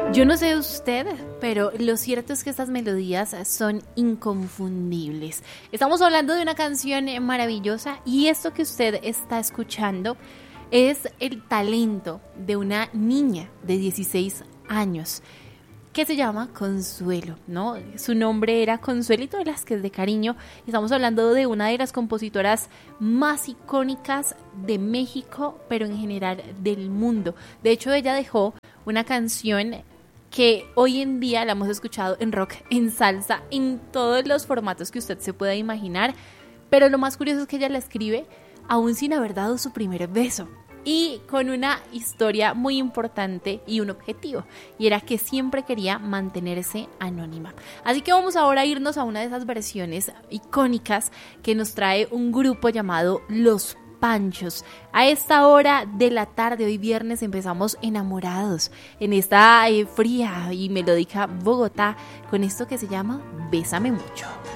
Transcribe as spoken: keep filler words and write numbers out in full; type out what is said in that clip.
Yo no sé usted, pero lo cierto es que estas melodías son inconfundibles. Estamos hablando de una canción maravillosa y esto que usted está escuchando es el talento de una niña de dieciséis años que se llama Consuelo, ¿no? Su nombre era Consuelito Velázquez de cariño. Estamos hablando de una de las compositoras más icónicas de México, pero en general del mundo. De hecho, ella dejó una canción que hoy en día la hemos escuchado en rock, en salsa, en todos los formatos que usted se pueda imaginar, pero lo más curioso es que ella la escribe aún sin haber dado su primer beso y con una historia muy importante y un objetivo, y era que siempre quería mantenerse anónima. Así que vamos ahora a irnos a una de esas versiones icónicas que nos trae un grupo llamado Los Panchos. A esta hora de la tarde, hoy viernes, empezamos enamorados en esta eh, fría y melódica Bogotá con esto que se llama Bésame Mucho.